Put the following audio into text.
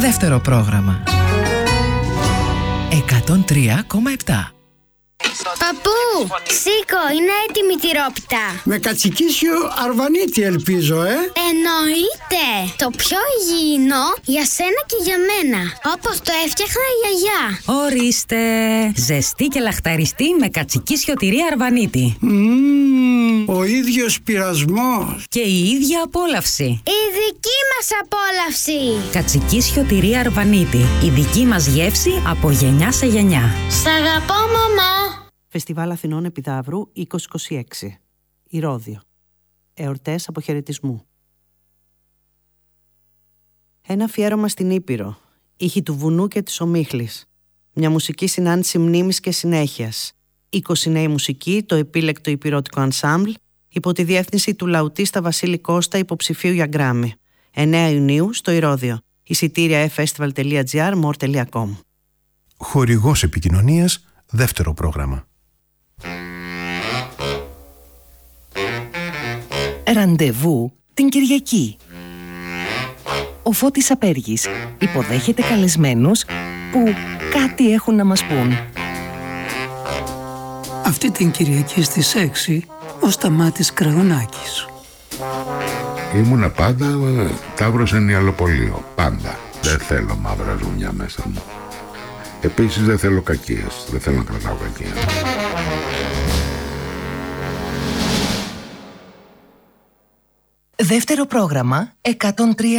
Δεύτερο πρόγραμμα 103,7. Παππού, σήκω, είναι έτοιμη τη τυρόπιτα. Με κατσικίσιο αρβανίτη ελπίζω, Εννοείται. Το πιο υγιεινό για σένα και για μένα, όπως το έφτιαχνα η γιαγιά. Ορίστε, ζεστή και λαχταριστή με κατσικίσιο τυρί αρβανίτη. Ο ίδιος πειρασμός Και η ίδια απόλαυση. Η δική μας απόλαυση. Κατσικίσιο τυρί αρβανίτη. Η δική μας γεύση από γενιά σε γενιά. Σ' αγαπώ, μαμά. Φεστιβάλ Αθηνών Επιδαύρου 2026. Ηρώδειο. Εορτές αποχαιρετισμού. Ένα αφιέρωμα στην Ήπειρο. Ήχοι του βουνού και της ομίχλης. Μια μουσική συνάντηση μνήμης και συνέχειας. 20 νέοι μουσικοί, το επίλεκτο υπηρώτικο ανσάμπλ, υπό τη διεύθυνση του λαουτίστα Βασίλη Κώστα, υποψηφίου για Γκράμι. 9 Ιουνίου στο Ηρώδειο. Εισιτήρια festival.gr, more.com. Χορηγός επικοινωνίας, δεύτερο πρόγραμμα. Ραντεβού την Κυριακή. Ο Φώτης Απέργης υποδέχεται καλεσμένους που κάτι έχουν να μας πούν. Αυτή την Κυριακή στις 6 ο Σταμάτης Κραγωνάκης. Ήμουνα πάντα ταύρος ενιαλοπολείο. Πάντα. Δεν θέλω μαύρα ζουμιά μέσα μου. Επίσης δεν θέλω κακίες. Δεν θέλω να κρατάω κακίες. Δεύτερο πρόγραμμα 103.